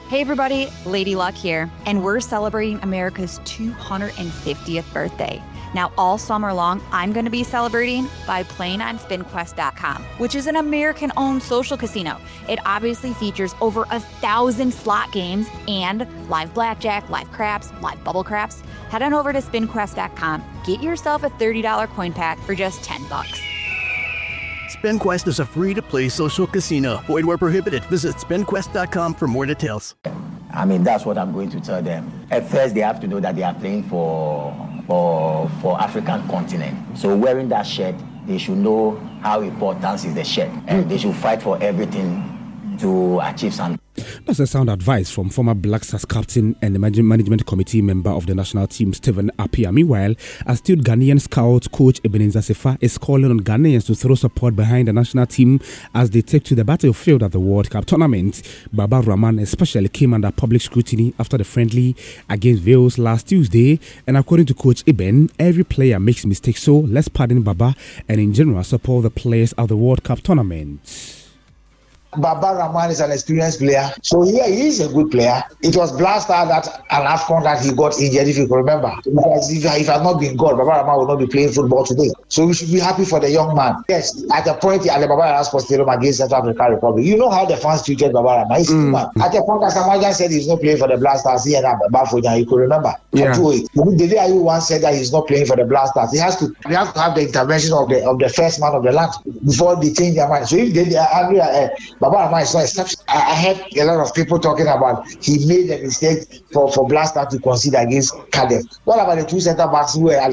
Hey everybody, Lady Luck here, and we're celebrating America's 250th birthday. Now, all summer long, I'm going to be celebrating by playing on SpinQuest.com, which is an American-owned social casino. It obviously features over 1,000 slot games and live blackjack, live craps, live bubble craps. Head on over to SpinQuest.com. Get yourself a $30 coin pack for just $10. SpinQuest is a free-to-play social casino. Void where prohibited. Visit SpinQuest.com for more details. I mean, that's what I'm going to tell them. At first, they have to know that they are playing for African continent. So wearing that shirt, they should know how important is the shirt. And they should fight for everything to achieve something. That's a sound advice from former Black Stars captain and the management committee member of the national team, Stephen Appiah. Meanwhile, astute Ghanaian scout coach Ebenezer Sefa is calling on Ghanaians to throw support behind the national team as they take to the battlefield at the World Cup tournament. Baba Rahman especially came under public scrutiny after the friendly against Wales last Tuesday. And according to Coach Eben, every player makes mistakes, so let's pardon Baba and in general support the players of the World Cup tournament. Baba Rahman is an experienced player, so he is a good player. It was Blaster that an AFCON that he got injured, if you can remember. Because if it had not been God, Baba Rahman would not be playing football today. So we should be happy for the young man. Yes, at the point at the Baba Rahman Sports Stadium against Central African Republic, you know how the fans treated Baba Rahman. He's human. At the point that Samajan said he's not playing for the Blasters, he and Bafojan, you could remember. Yeah. The day Ayu once said that he's not playing for the Blasters, they have to have the intervention of the first man of the land before they change their mind. So if they are Baba Rahman is not exception. I heard a lot of people talking about he made a mistake for Blaster to concede against Cardiff. What about the two centre backs who were in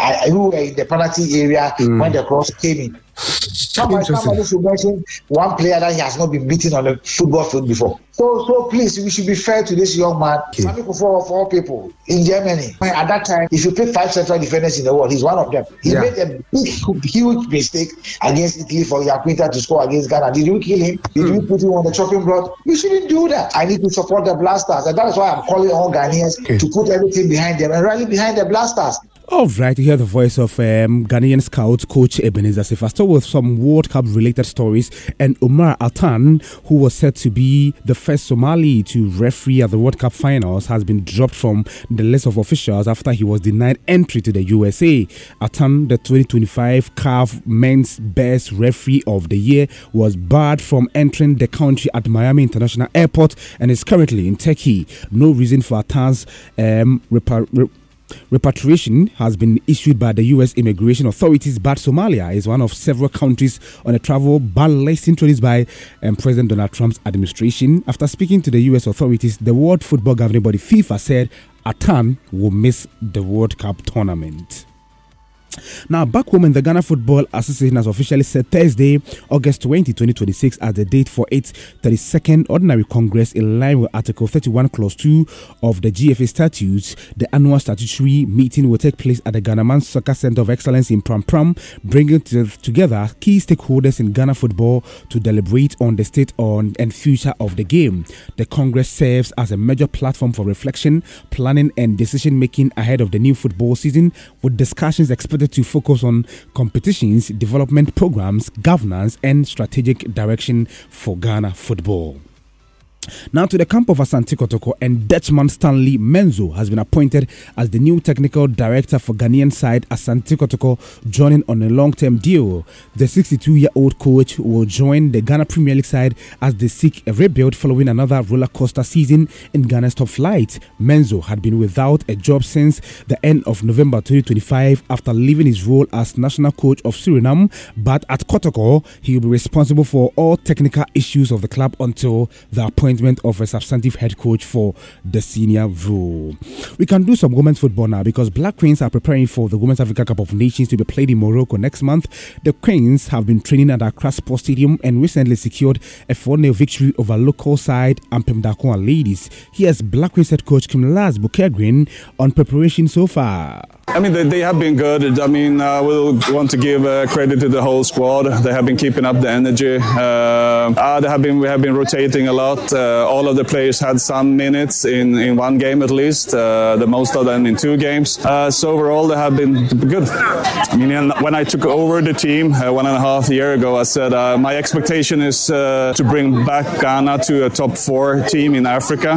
the penalty area when the cross came in? Somebody should mention one player that he has not been beaten on the football field before. So please, we should be fair to this young man. Some people for all people in Germany. At that time, if you pick 5 central defenders in the world, he's one of them. He made a huge mistake against Italy for Yaquinta to score against Ghana. Did you kill him? Did you put him on the chopping block? You shouldn't do that. I need to support the Blasters, and that is why I'm calling all Ghanaians to put everything behind them and rally behind the Blasters. All right, you hear the voice of Ghanaian scout coach Ebenezer Sefa, still with some World Cup related stories. And Omar Atan, who was said to be the first Somali to referee at the World Cup finals, has been dropped from the list of officials after he was denied entry to the USA. Atan, the 2025 CAF Men's Best Referee of the Year, was barred from entering the country at Miami International Airport and is currently in Turkey. No reason for Atan's repatriation has been issued by the U.S. immigration authorities, but Somalia is one of several countries on a travel ban list introduced by President Donald Trump's administration. After speaking to the U.S. authorities, the World Football Governing Body FIFA said Atan will miss the World Cup tournament. Now, back home in the Ghana Football Association has officially set Thursday, August 20, 2026 as the date for its 32nd Ordinary Congress in line with Article 31, Clause 2 of the GFA Statutes. The annual statutory meeting will take place at the Ghana Soccer Center of Excellence in Pram Pram, bringing together key stakeholders in Ghana football to deliberate on the state and future of the game. The Congress serves as a major platform for reflection, planning and decision-making ahead of the new football season, with discussions expected to focus on competitions, development programs, governance, and strategic direction for Ghana football. Now to the camp of Asante Kotoko, and Dutchman Stanley Menzo has been appointed as the new technical director for Ghanaian side Asante Kotoko, joining on a long-term deal. The 62-year-old coach will join the Ghana Premier League side as they seek a rebuild following another roller coaster season in Ghana's top flight. Menzo had been without a job since the end of November 2025 after leaving his role as national coach of Suriname, but at Kotoko he will be responsible for all technical issues of the club until the appointment of a substantive head coach for the senior role. We can do some women's football now because Black Queens are preparing for the Women's Africa Cup of Nations to be played in Morocco next month. The Queens have been training at Accra Sports Stadium and recently secured a 4-0 victory over local side Ampem Dakoa Ladies. Here's Black Queens head coach Kimlas Bukegrin on preparation so far. I mean, they have been good. I mean, we'll want to give credit to the whole squad. They have been keeping up the energy. We have been rotating a lot. All of the players had some minutes in one game at least. The most of them in 2 games. So overall, they have been good. I mean, when I took over the team 1.5 years ago, I said my expectation is to bring back Ghana to a top 4 team in Africa.